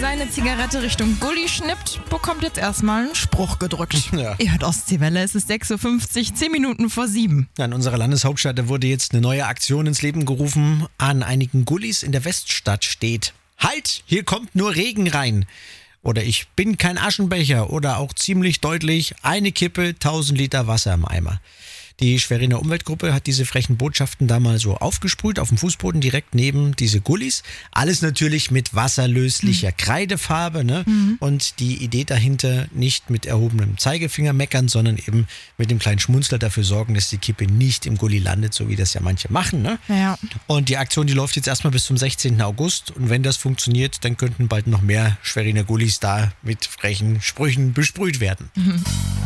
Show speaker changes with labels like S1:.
S1: seine Zigarette Richtung Gully schnippt, bekommt jetzt erstmal einen Spruch gedrückt.
S2: Ja.
S1: Ihr hört Ostseewelle, es ist 6.50 Uhr, 10 Minuten vor 7.
S2: Ja, in unserer Landeshauptstadt da wurde jetzt eine neue Aktion ins Leben gerufen. An einigen Gullis in der Weststadt steht: Halt, hier kommt nur Regen rein. Oder ich bin kein Aschenbecher. Oder auch ziemlich deutlich: eine Kippe, 1000 Liter Wasser im Eimer. Die Schweriner Umweltgruppe hat diese frechen Botschaften da mal so aufgesprüht auf dem Fußboden direkt neben diese Gullis. Alles natürlich mit wasserlöslicher Kreidefarbe, ne? Und die Idee dahinter, nicht mit erhobenem Zeigefinger meckern, sondern eben mit dem kleinen Schmunzler dafür sorgen, dass die Kippe nicht im Gully landet, so wie das ja manche machen, ne?
S1: Ja.
S2: Und die Aktion, die läuft jetzt erstmal bis zum 16. August. Und wenn das funktioniert, dann könnten bald noch mehr Schweriner Gullis da mit frechen Sprüchen besprüht werden.